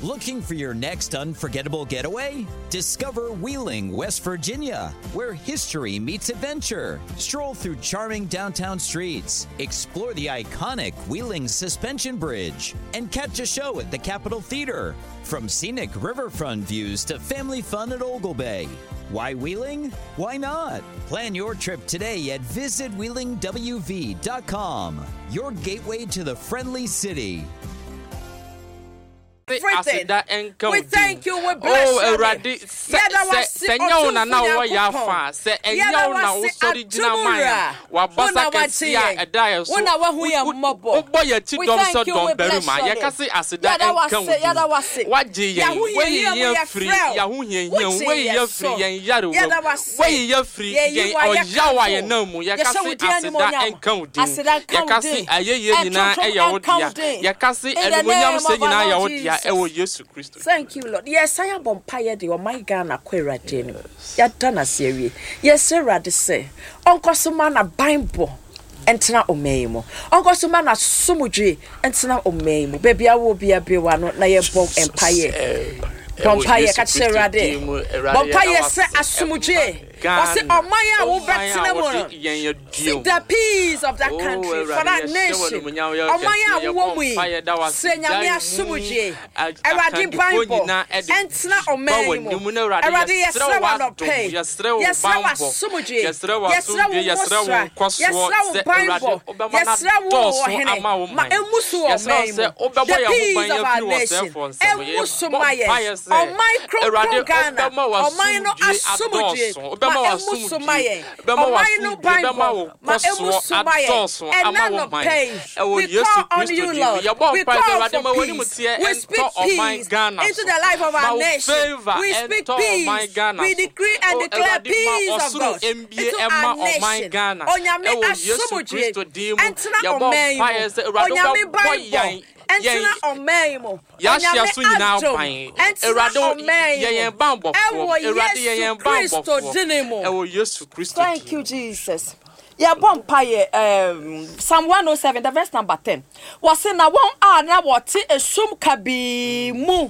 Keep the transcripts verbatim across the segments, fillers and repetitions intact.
Looking for your next unforgettable getaway? Discover Wheeling, West Virginia, where history meets adventure. Stroll through charming downtown streets, explore the iconic Wheeling Suspension Bridge, and catch a show at the Capitol Theater. From scenic riverfront views to family fun at Ogle Bay. Why Wheeling? Why not? Plan your trip today at visit wheeling w v dot com. Your gateway to the friendly city. Everything. We thank you, we bless you. Oh, Eradi, Senyo na na wa ya fa, se enyo na wo original man. Wa basa kesia edaya so. Wona wa hu ya mmobo. Obo ya ti dom so dom beruma. Ya kase aseda enkan wo. Ya da wase. Wa je yen. We yen free. Ya hu yen yen. We yen free yen yare wo. We yen free yen oyawa ye na mu. Ya kase aseda enkan wo din. Ya kase ayeye nyina eya wo dia. Ya kase edumunyam se nyina ya wo dia. Ewo Yesu Kristo. Thank you, Lord. Yes, I am bompaye de o my Ghana kwera de. Ya dana sewie. Yes, Erade say. Onko so ma na Bible entena omeyimo. Onko so ma na sumudwe entena omeyimo. Baby awo bia bewa no na ye bom empire. Bompaye ka Erade. Bompaye se asumudwe. What's it on my eye? See the peace of that country, for that nation. On my eye, woman, say Yamia Sumuji, Eradi Bible, and Sna Omemo, Eradi Yesra no pay, Yesra Sumuji, Yesra Yesra Yesra Bible, Yesra War, my Emusu Omemo, the peace of our nation, Emusu Maya, on my Crow Ghana, on my no Asumuji. Ma emusu maye, omaino Bible, ma emusu maye, and none of pain. We call on you, Lord. We call for peace. We speak peace into the life of our nation. We speak peace. We decree and declare peace of God into our nation. Onyame asumuji, entena omeyo, onyame Bible. Entena omeimo. Yashia so nyina pan. Erado yen bambo. Erado yen bambo. Ewo Yesu Kristo. Thank you, Jesus. Yeah, bompaye um Psalm one oh seven, the verse number ten. Was in a one hour na what a sum kabi mu.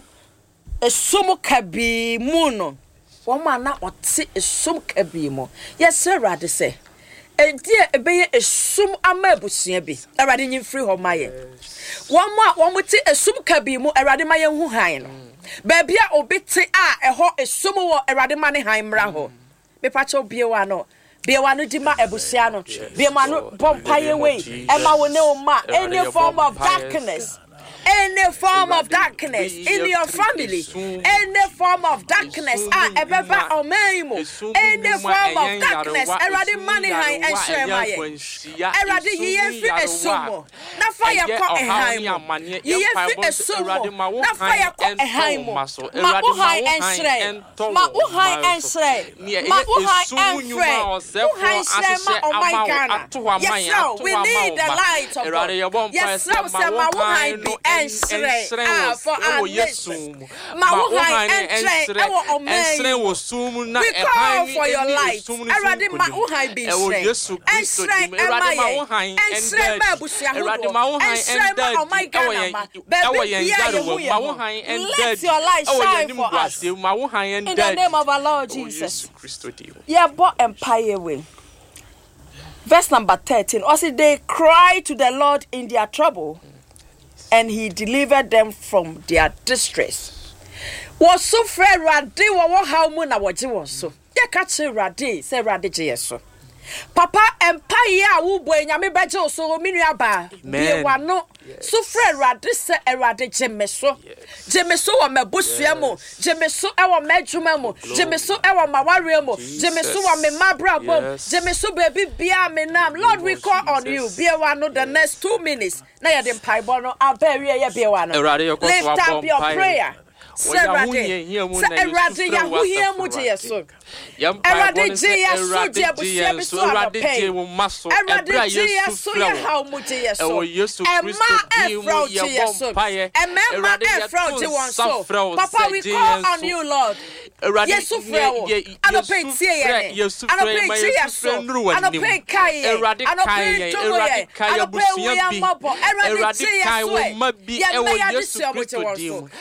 A sum kabi mu no. One man na what a sum kabi mu. Yes, sir, rather say. E dia ebe e sum amabusua bi. Erade nyin free ho maye. One more one would take a sum kabi mu erade maye hu han no. Baby a obete a eho esum wo erade mane han mra ho. Me pacho biewa no. Biewa no di ma ebusia no. Biewa no bompaye we. Ema wo ne o ma any form of darkness. Any form of darkness in your family, any form of darkness, ah, ebeba omemo, any form of darkness, eradi money high and shemaye, eradi ye fi esumo, na fire ko ehaimo, ye fi esumo, na fire ko ehaimo, ma uhai and shre, ma uhai and shre, ma uhai and shre, uhai shre ma omai Ghana. Yes, sir, we need the light of God. Yes, sir, ma uhai be and ah for our nation. Ma uhai entre ewo omen. We call for your light. Erade ma uhai be entre. Entre emaye. Entre ma busia hudo. Entre ma omai Ghana. Baby let your light shine for us. In the name of our Lord Jesus. Yeah, but empire way. Verse number thirteen. Also they cry to the Lord in their trouble, and he delivered them from their distress. Was so fair radi wo how mu na woje won so. Ye ka che radi say radi je so. Papa empire a wo bo enyame beje so mi nua ba. Be wa no. So fair radi say erade je me so. Je me so wo mabosua mo. Je me so e wo madwuma mo. Je me so e wo maware mo. Je me so wo me mabra bom. Je me so baby bia me nam. Lord, we call on you. Be wa no the next two minutes. Na ye dem paibo no abere ye be wa no. Lift up your prayer. Erade, Erade ya hu hia mu je yeso. Erade je yeso je abusia bi so apae. Erade je yeso ya ha mu je yeso. Emma efro je yeso. Emma efro je won so. Papa, we call on you, Lord. Yesu frɛ wo. Anope tie ye. Anope tie yeso. Anope kai ye. Anope tomo ye. Anope wi amabo. Erade tie yeso. Ye me ya de se omo je won so.